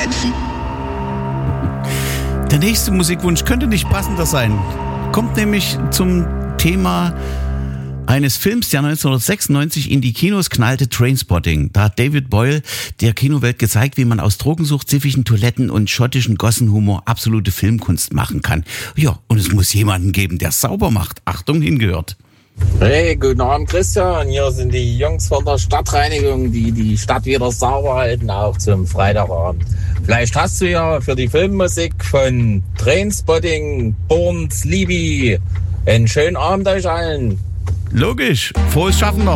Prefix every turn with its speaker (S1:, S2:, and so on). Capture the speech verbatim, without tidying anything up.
S1: ätzen.
S2: Der nächste Musikwunsch könnte nicht passender sein. Kommt nämlich zum Thema eines Films, der neunzehnhundertsechsundneunzig in die Kinos knallte, Trainspotting. Da hat David Boyle der Kinowelt gezeigt, wie man aus Drogensucht, ziffigen Toiletten und schottischen Gossenhumor absolute Filmkunst machen kann. Ja, und es muss jemanden geben, der sauber macht. Achtung, hingehört.
S3: Hey, guten Abend Christian, hier sind die Jungs von der Stadtreinigung, die die Stadt wieder sauber halten, auch zum Freitagabend. Vielleicht hast du ja für die Filmmusik von Trainspotting, Born Sleepy einen schönen Abend euch allen.
S2: Logisch, frohes Schaffen noch.